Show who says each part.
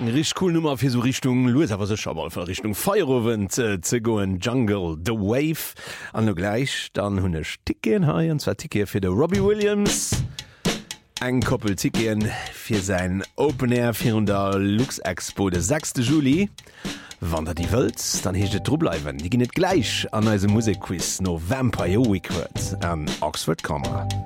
Speaker 1: Rich cool Nummer fir so Richtung Louis awer sech aber von Richtung Feierowen ze goen Jungle the Wave an no gleich dann hunne Ticken ha an zwar Tike fir de Robbie Williams eng Koppel Ticken fir sein Open Air 400 Lux Expo de 6. Juli. Wann der die wëlt, dann hecht Drubleiwen. Die gin net gleich an eise Musikquiz no Vampire Weekwords an Oxford Kamera.